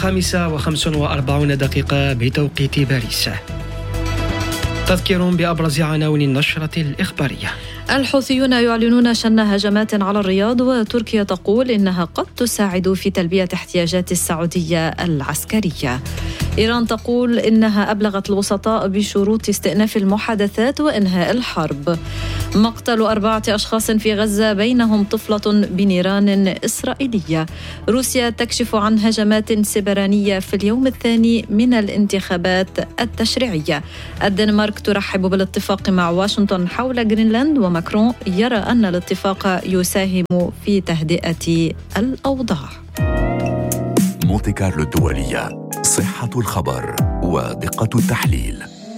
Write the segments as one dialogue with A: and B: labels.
A: 5:45 بتوقيت باريس. تذكر بأبرز عناوين النشرة الإخبارية.
B: الحوثيون يعلنون شن هجمات على الرياض، وتركيا تقول إنها قد تساعد في تلبية احتياجات السعودية العسكرية. إيران تقول إنها أبلغت الوسطاء بشروط استئناف المحادثات وإنهاء الحرب. مقتل 4 أشخاص في غزة بينهم طفلة بنيران إسرائيلية. روسيا تكشف عن هجمات سبرانية في اليوم الثاني من الانتخابات التشريعية. الدنمارك ترحب بالاتفاق مع واشنطن حول غرينلاند، وماكرون يرى أن الاتفاق يساهم في تهدئة الأوضاع.
C: مونتي كارلو الدولية، صحة الخبر ودقة التحليل.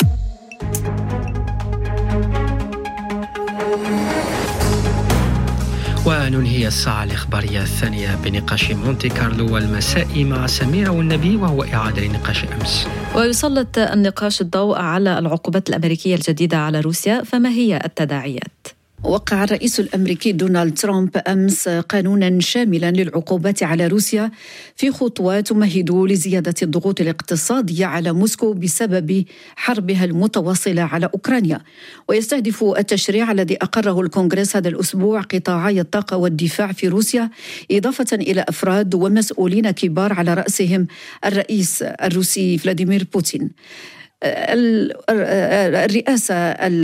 A: وننهي الساعة الإخبارية الثانية بنقاش مونتي كارلو والمساء مع سميرة والنبي، وهو إعادة لنقاش أمس.
B: ويسلط النقاش الضوء على العقوبات الأمريكية الجديدة على روسيا، فما هي التداعيات؟
D: وقع الرئيس الأمريكي دونالد ترامب أمس قانونا شاملا للعقوبات على روسيا في خطوة تمهد لزيادة الضغوط الاقتصادية على موسكو بسبب حربها المتواصلة على أوكرانيا. ويستهدف التشريع الذي أقره الكونغرس هذا الأسبوع قطاعي الطاقة والدفاع في روسيا، إضافة إلى أفراد ومسؤولين كبار على رأسهم الرئيس الروسي فلاديمير بوتين. الرئاسة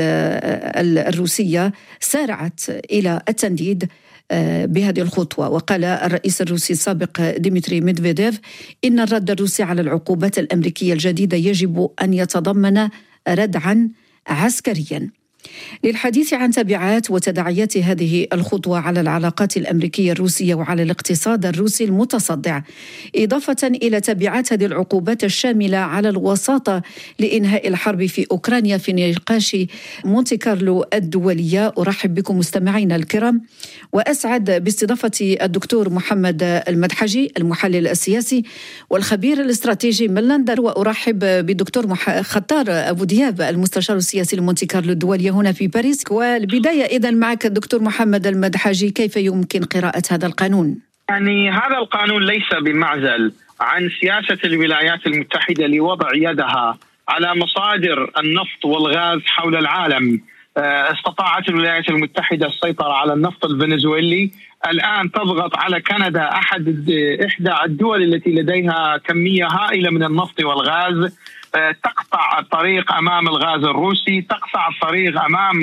D: الروسية سارعت إلى التنديد بهذه الخطوة. وقال الرئيس الروسي السابق ديمتري ميدفيديف إن الرد الروسي على العقوبات الأمريكية الجديدة يجب أن يتضمن ردعا عسكريا. للحديث عن تبعات وتداعيات هذه الخطوة على العلاقات الأمريكية الروسية وعلى الاقتصاد الروسي المتصدع، إضافة إلى تبعات هذه العقوبات الشاملة على الوساطة لإنهاء الحرب في أوكرانيا، في نقاش مونتي كارلو الدولية أرحب بكم مستمعينا الكرام، وأسعد باستضافة الدكتور محمد المدحجي المحلل السياسي والخبير الاستراتيجي من لندن، وأرحب بالدكتور خطار أبو دياب المستشار السياسي لمونتي كارلو الدولية هنا في باريس. والبداية إذن معك الدكتور محمد المدحجي، كيف يمكن قراءة هذا القانون؟
E: يعني هذا القانون ليس بمعزل عن سياسة الولايات المتحدة لوضع يدها على مصادر النفط والغاز حول العالم. استطاعت الولايات المتحدة السيطرة على النفط الفنزويلي، الآن تضغط على كندا إحدى الدول التي لديها كمية هائلة من النفط والغاز، تقطع الطريق أمام الغاز الروسي، تقطع الطريق أمام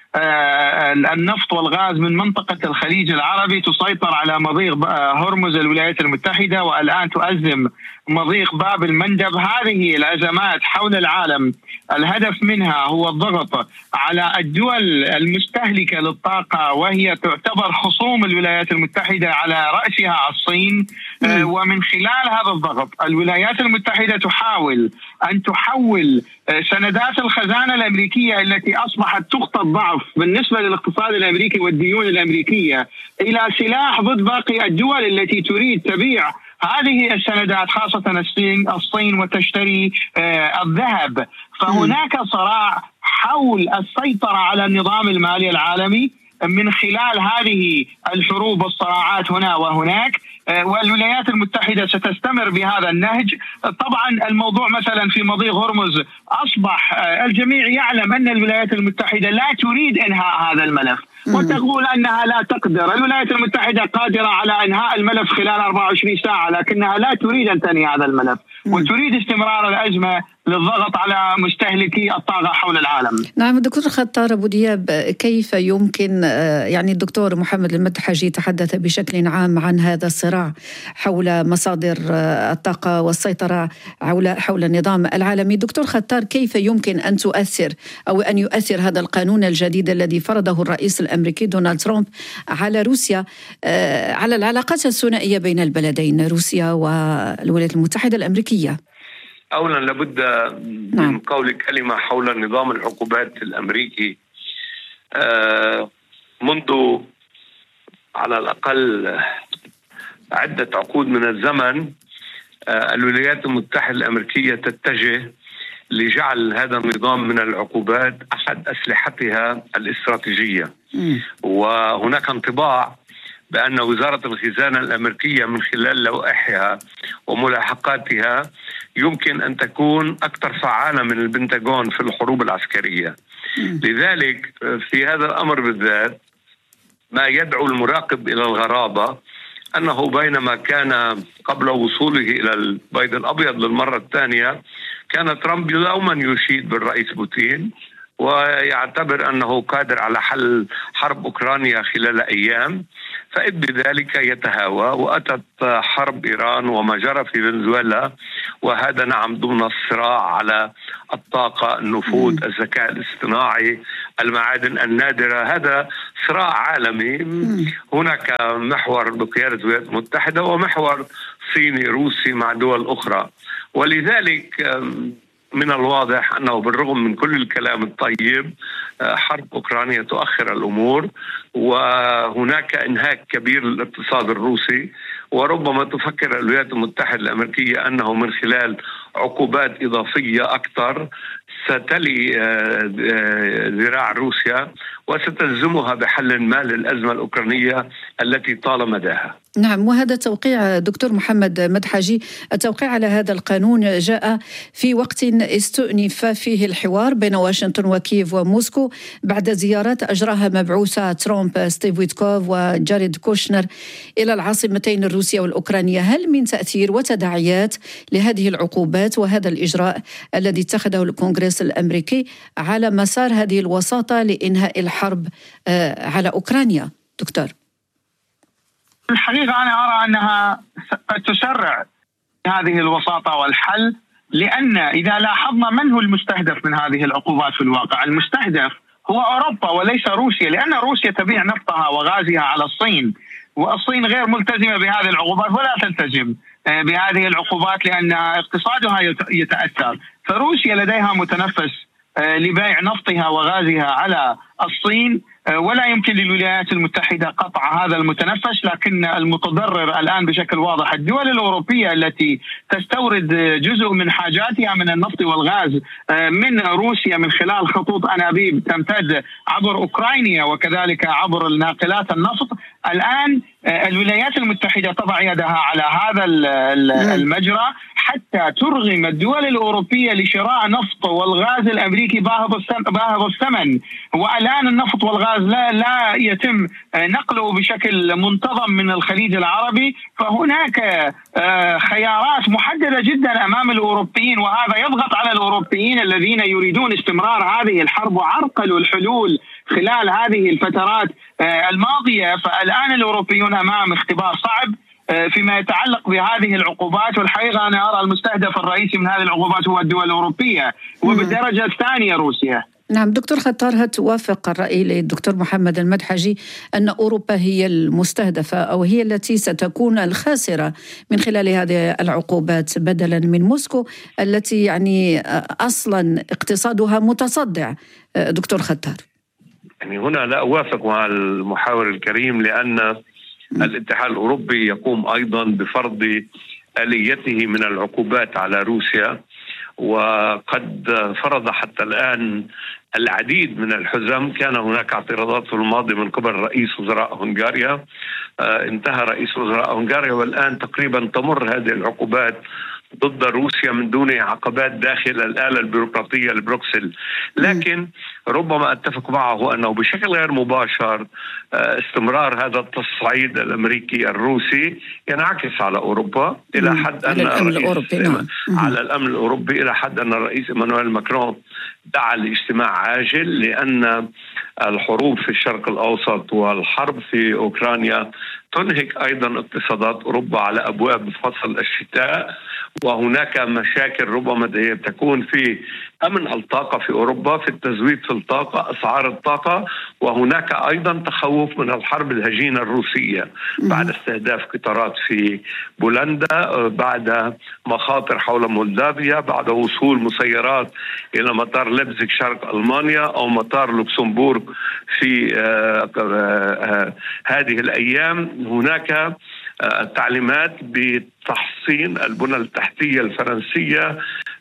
E: النفط والغاز من منطقة الخليج العربي، تسيطر على مضيق هرمز الولايات المتحدة، والآن تؤزم مضيق باب المندب. هذه الأزمات حول العالم الهدف منها هو الضغط على الدول المستهلكة للطاقة، وهي تعتبر خصوم الولايات المتحدة على رأسها الصين. ومن خلال هذا الضغط الولايات المتحدة تحاول أن تحول سندات الخزانة الأمريكية التي أصبحت نقطة ضعف بالنسبة للاقتصاد الأمريكي والديون الأمريكية إلى سلاح ضد باقي الدول التي تريد تبيع هذه السندات، خاصة الصين وتشتري الذهب. فهناك صراع حول السيطرة على النظام المالي العالمي من خلال هذه الحروب والصراعات هنا وهناك، والولايات المتحدة ستستمر بهذا النهج. طبعا الموضوع مثلا في مضيق هرمز أصبح الجميع يعلم أن الولايات المتحدة لا تريد إنهاء هذا الملف، وتقول أنها لا تقدر. الولايات المتحدة قادرة على إنهاء الملف خلال 24 ساعة، لكنها لا تريد أن تنهي هذا الملف، وتريد استمرار الأزمة للضغط على مستهلكي الطاقة حول العالم.
D: نعم دكتور خطار أبو دياب، كيف يمكن يعني الدكتور محمد المدحجي تحدث بشكل عام عن هذا الصراع حول مصادر الطاقة والسيطرة حول النظام العالمي. دكتور خطار، كيف يمكن أن تؤثر أو أن يؤثر هذا القانون الجديد الذي فرضه الرئيس الأمريكي دونالد ترامب على روسيا، على العلاقات الثنائية بين البلدين روسيا والولايات المتحدة الأمريكية؟
F: أولا لابد من قول كلمة حول نظام العقوبات الأمريكي. منذ على الأقل عدة عقود من الزمن الولايات المتحدة الأمريكية تتجه لجعل هذا النظام من العقوبات أحد أسلحتها الاستراتيجية. وهناك انطباع بأن وزارة الخزانة الأمريكية من خلال لوائحها وملاحقاتها يمكن أن تكون أكثر فعالة من البنتاغون في الحروب العسكرية. لذلك في هذا الأمر بالذات ما يدعو المراقب إلى الغرابة أنه بينما كان قبل وصوله إلى البيت الأبيض للمرة الثانية كان ترامب دوما يشيد بالرئيس بوتين ويعتبر أنه قادر على حل حرب أوكرانيا خلال أيام، فإذ بذلك يتهاوى. وأتت حرب إيران وما جرى في فنزويلا، وهذا نعم ضمن الصراع على الطاقة، النفوذ، الذكاء الاصطناعي، المعادن النادرة. هذا صراع عالمي. هناك محور بقيادة الولايات المتحدة ومحور صيني روسي مع دول أخرى. ولذلك من الواضح أنه بالرغم من كل الكلام الطيب حرب أوكرانيا تؤخر الأمور، وهناك انهاك كبير للاقتصاد الروسي، وربما تفكر الولايات المتحدة الأمريكية أنه من خلال عقوبات إضافية أكثر ستلي ذراع روسيا وستلزمها بحل ما للأزمة الأوكرانية التي طال مداها.
D: نعم، وهذا توقيع دكتور محمد مدحجي، التوقيع على هذا القانون جاء في وقت استؤنف فيه الحوار بين واشنطن وكييف وموسكو بعد زيارات أجراها مبعوثة ترامب ستيف ويتكوف وجاريد كوشنر إلى العاصمتين الروسية والأوكرانية. هل من تأثير وتداعيات لهذه العقوبات وهذا الإجراء الذي اتخذه الكونغرس الأمريكي على مسار هذه الوساطة لإنهاء الحرب على أوكرانيا؟ دكتور.
E: الحقيقة أنا أرى أنها قد تسرع هذه الوساطة والحل، لأن إذا لاحظنا من هو المستهدف من هذه العقوبات في الواقع، المستهدف هو أوروبا وليس روسيا، لأن روسيا تبيع نفطها وغازها على الصين، والصين غير ملتزمة بهذه العقوبات ولا تلتزم بهذه العقوبات لأن اقتصادها يتأثر. فروسيا لديها متنفس لبيع نفطها وغازها على الصين، ولا يمكن للولايات المتحدة قطع هذا المتنفس. لكن المتضرر الآن بشكل واضح الدول الأوروبية التي تستورد جزء من حاجاتها من النفط والغاز من روسيا من خلال خطوط أنابيب تمتد عبر أوكرانيا وكذلك عبر الناقلات النفط. الآن الولايات المتحدة تضع يدها على هذا المجرى حتى ترغم الدول الأوروبية لشراء نفط والغاز الأمريكي باهظ الثمن. والآن النفط والغاز لا يتم نقله بشكل منتظم من الخليج العربي، فهناك خيارات محددة جدا أمام الأوروبيين، وهذا يضغط على الأوروبيين الذين يريدون استمرار هذه الحرب وعرقلوا الحلول خلال هذه الفترات الماضية. فالآن الأوروبيون أمام اختبار صعب فيما يتعلق بهذه العقوبات، والحقيقة أنا أرى المستهدف الرئيسي من هذه العقوبات هو الدول الأوروبية وبالدرجة الثانية روسيا.
D: نعم دكتور خطار، هل توافق الرأي للدكتور محمد المدحجي أن أوروبا هي المستهدفة أو هي التي ستكون الخاسرة من خلال هذه العقوبات بدلا من موسكو التي يعني أصلا اقتصادها متصدع؟ دكتور خطار.
F: يعني هنا لا أوافق مع المحاور الكريم، لأن الاتحاد الأوروبي يقوم أيضا بفرض آليته من العقوبات على روسيا، وقد فرض حتى الآن العديد من الحزم. كان هناك اعتراضات في الماضي من قبل رئيس وزراء هنغاريا، انتهى رئيس وزراء هنغاريا، والآن تقريبا تمر هذه العقوبات ضد روسيا من دون عقبات داخل الآلة البيروقراطية لبروكسل. لكن ربما أتفق معه أنه بشكل غير مباشر استمرار هذا التصعيد الأمريكي الروسي ينعكس على أوروبا إلى حد أن على الأمن الأوروبي إلى حد أن الرئيس إيمانويل ماكرون دعا لاجتماع عاجل، لأن الحروب في الشرق الأوسط والحرب في أوكرانيا تنهك أيضا اقتصادات أوروبا على أبواب فصل الشتاء، وهناك مشاكل ربما تكون في أمن الطاقة في أوروبا، في التزويد في الطاقة، أسعار الطاقة، وهناك أيضا تخوف من الحرب الهجينة الروسية بعد استهداف قطارات في بولندا، بعد مخاطر حول مولدافيا، بعد وصول مسيرات إلى مطار ليبزيغ شرق ألمانيا أو مطار لوكسمبورغ في هذه الأيام. هناك تعليمات بتحصين البنى التحتية الفرنسية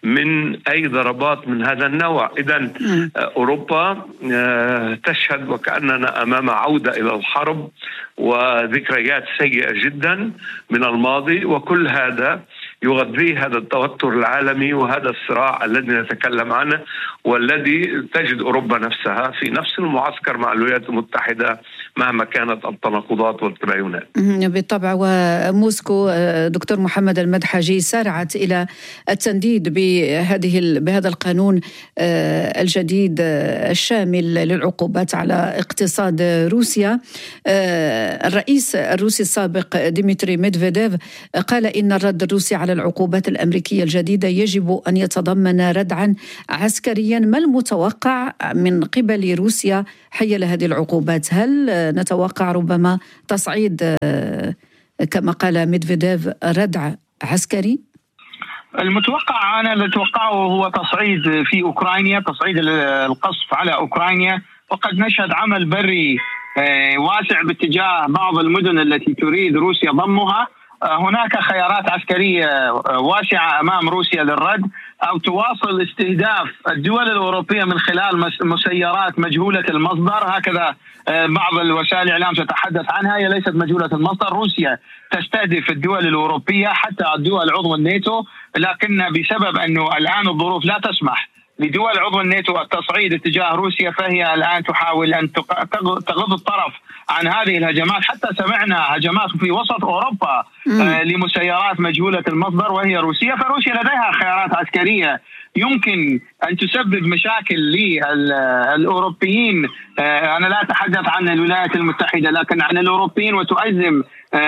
F: من أي ضربات من هذا النوع. إذن أوروبا تشهد وكأننا أمام عودة إلى الحرب وذكريات سيئة جدا من الماضي، وكل هذا يغذيه هذا التوتر العالمي وهذا الصراع الذي نتكلم عنه، والذي تجد أوروبا نفسها في نفس المعسكر مع الولايات المتحدة مهما كانت التناقضات والتباينات.
D: بالطبع. وموسكو دكتور محمد المدحجي سارعت إلى التنديد بهذا القانون الجديد الشامل للعقوبات على اقتصاد روسيا. الرئيس الروسي السابق ديمتري ميدفيديف قال إن الرد الروسي على العقوبات الأمريكية الجديدة يجب أن يتضمن ردعا عسكريا. ما المتوقع من قبل روسيا حيال هذه العقوبات؟ هل نتوقع ربما تصعيد كما قال ميدفيديف ردع عسكري؟
E: المتوقع، أنا اللي أتوقعه هو تصعيد في أوكرانيا، تصعيد القصف على أوكرانيا، وقد نشهد عمل بري واسع باتجاه بعض المدن التي تريد روسيا ضمها. هناك خيارات عسكرية واسعة أمام روسيا للرد، أو تواصل استهداف الدول الأوروبية من خلال مسيرات مجهولة المصدر. هكذا بعض الوسائل الإعلام تتحدث عنها، هي ليست مجهولة المصدر. روسيا تستهدف الدول الأوروبية حتى الدول عضو الناتو، لكن بسبب أنه الآن الظروف لا تسمح لدول عضو الناتو التصعيد اتجاه روسيا، فهي الآن تحاول أن تغض الطرف عن هذه الهجمات. حتى سمعنا هجمات في وسط أوروبا لمسيرات مجهولة المصدر وهي روسيا. فروسيا لديها خيارات عسكرية يمكن أن تسبب مشاكل للأوروبيين. أنا لا أتحدث عن الولايات المتحدة لكن عن الأوروبيين، وتؤزم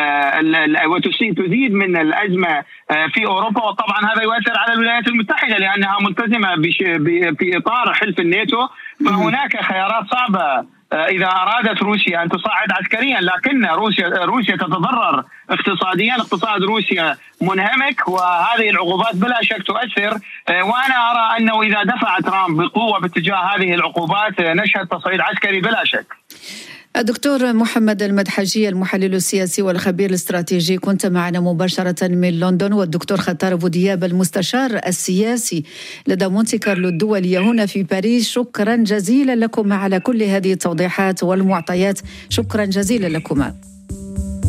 E: وتزيد من الأزمة في أوروبا. وطبعا هذا يؤثر على الولايات المتحدة لأنها ملتزمة في إطار حلف الناتو. فهناك خيارات صعبة إذا أرادت روسيا أن تصعد عسكريا، لكن روسيا تتضرر اقتصاديا. اقتصاد روسيا منهمك، وهذه العقوبات بلا شك تؤثر. وأنا أرى أنه إذا دفع ترامب بقوة باتجاه هذه العقوبات نشهد تصعيد عسكري بلا شك.
D: الدكتور محمد المدحجي المحلل السياسي والخبير الاستراتيجي، كنت معنا مباشرة من لندن. والدكتور خطار أبو دياب المستشار السياسي لدى مونتي كارلو الدولية هنا في باريس. شكرا جزيلا لكم على كل هذه التوضيحات والمعطيات، شكرا جزيلا لكم.